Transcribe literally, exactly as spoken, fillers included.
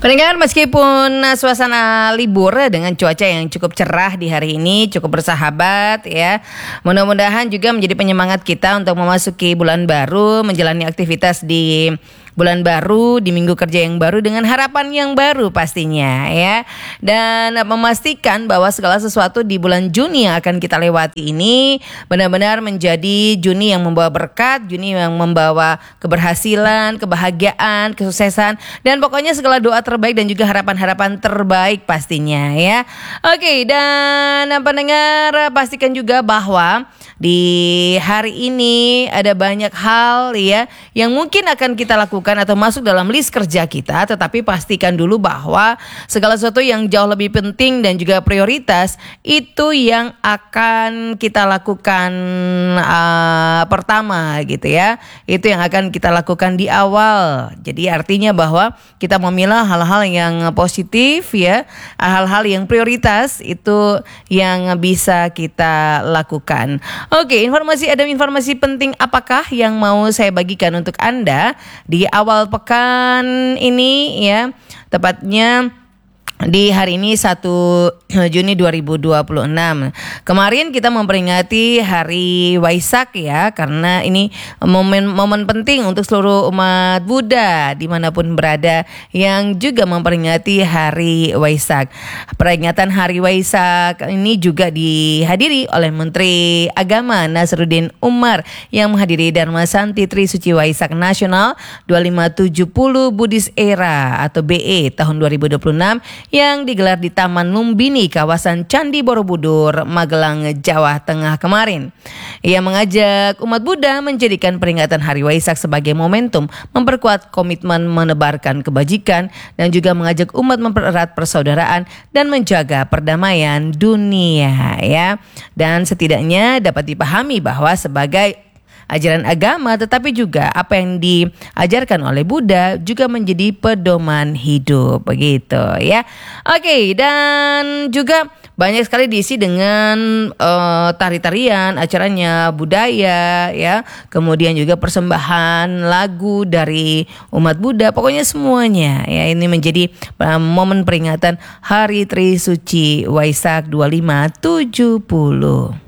Pendengar, meskipun suasana libur dengan cuaca yang cukup cerah di hari ini, cukup bersahabat ya, mudah-mudahan juga menjadi penyemangat kita untuk memasuki bulan baru, menjalani aktivitas di bulan baru, di minggu kerja yang baru dengan harapan yang baru pastinya ya. Dan memastikan bahwa segala sesuatu di bulan Juni yang akan kita lewati ini benar-benar menjadi Juni yang membawa berkat, Juni yang membawa keberhasilan, kebahagiaan, kesuksesan, dan pokoknya segala doa terbaik dan juga harapan-harapan terbaik pastinya ya. Oke, dan pendengar pastikan juga bahwa di hari ini ada banyak hal ya yang mungkin akan kita lakukan atau masuk dalam list kerja kita, tetapi pastikan dulu bahwa segala sesuatu yang jauh lebih penting dan juga prioritas itu yang akan kita lakukan uh, pertama gitu ya. Itu yang akan kita lakukan di awal. Jadi artinya bahwa kita memilah hal-hal yang positif ya, hal-hal yang prioritas itu yang bisa kita lakukan. Oke, informasi ada informasi penting apakah yang mau saya bagikan untuk Anda di awal pekan ini ya, tepatnya di hari ini satu Juni dua ribu dua puluh enam. Kemarin kita memperingati Hari Waisak ya, karena ini momen-momen penting untuk seluruh umat Buddha dimanapun berada yang juga memperingati Hari Waisak. Peringatan Hari Waisak ini juga dihadiri oleh Menteri Agama Nasruddin Umar yang menghadiri Dharma Santi Trisuci Waisak Nasional dua ribu lima ratus tujuh puluh Buddhist Era atau B E tahun dua ribu dua puluh enam yang digelar di Taman Lumbini, kawasan Candi Borobudur, Magelang, Jawa Tengah kemarin. Ia mengajak umat Buddha menjadikan peringatan Hari Waisak sebagai momentum memperkuat komitmen menebarkan kebajikan dan juga mengajak umat mempererat persaudaraan dan menjaga perdamaian dunia ya. Dan setidaknya dapat dipahami bahwa sebagai ajaran agama, tetapi juga apa yang diajarkan oleh Buddha juga menjadi pedoman hidup begitu ya. Oke, dan juga banyak sekali diisi dengan uh, tari-tarian, acaranya budaya ya, kemudian juga persembahan lagu dari umat Buddha, pokoknya semuanya ya. Ini menjadi uh, momen peringatan Hari Trisuci Waisak dua ribu lima ratus tujuh puluh.